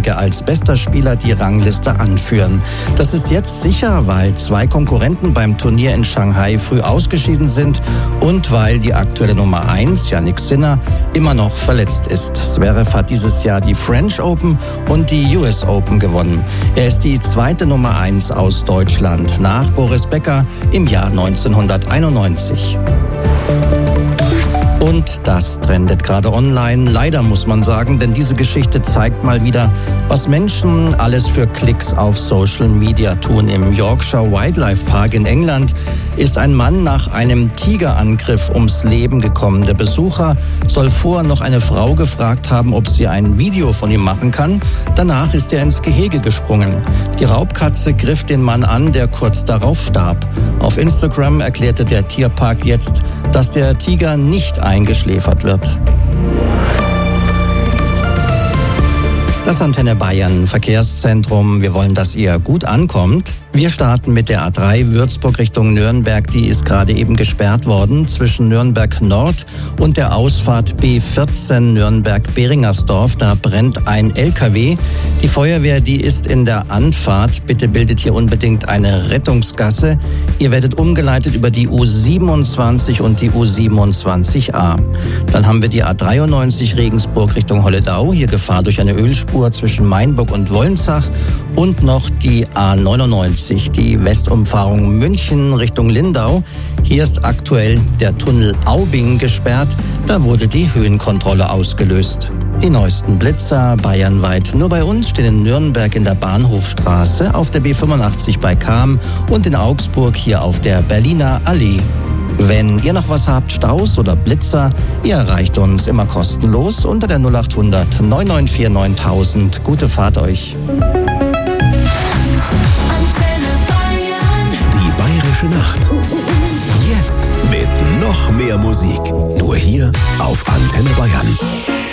19-Jährige als bester Spieler die Rangliste anführen. Das ist jetzt sicher, weil 2 Konkurrenten beim Turnier in Shanghai früh ausgeschieden sind und weil die aktuelle Nummer 1, Jannik Sinner, immer noch verletzt ist. Zverev hat dieses Jahr die French Open und die US Open gewonnen. Er ist die zweite Nummer 1 aus Deutschland, nach Boris Becker im Jahr 1991. Und das trendet gerade online, leider muss man sagen, denn diese Geschichte zeigt mal wieder, was Menschen alles für Klicks auf Social Media tun. Im Yorkshire Wildlife Park in England ist ein Mann nach einem Tigerangriff ums Leben gekommen. Der Besucher soll vorher noch eine Frau gefragt haben, ob sie ein Video von ihm machen kann. Danach ist er ins Gehege gesprungen. Die Raubkatze griff den Mann an, der kurz darauf starb. Auf Instagram erklärte der Tierpark jetzt, dass der Tiger nicht eingeschläfert wird. Das Antenne Bayern Verkehrszentrum. Wir wollen, dass ihr gut ankommt. Wir starten mit der A3 Würzburg Richtung Nürnberg. Die ist gerade eben gesperrt worden zwischen Nürnberg Nord und der Ausfahrt B14 Nürnberg-Beringersdorf. Da brennt ein LKW. Die Feuerwehr, die ist in der Anfahrt. Bitte bildet hier unbedingt eine Rettungsgasse. Ihr werdet umgeleitet über die U27 und die U27a. Dann haben wir die A93 Regensburg Richtung Holledau. Hier Gefahr durch eine Ölspur zwischen Mainburg und Wolnzach. Und noch die A99, die Westumfahrung München Richtung Lindau. Hier ist aktuell der Tunnel Aubing gesperrt. Da wurde die Höhenkontrolle ausgelöst. Die neuesten Blitzer bayernweit nur bei uns stehen in Nürnberg in der Bahnhofstraße, auf der B85 bei Cham und in Augsburg hier auf der Berliner Allee. Wenn ihr noch was habt, Staus oder Blitzer, ihr erreicht uns immer kostenlos unter der 0800 994 9000. Gute Fahrt euch. Die Bayerische Nacht. Jetzt mit noch mehr Musik. Nur hier auf Antenne Bayern.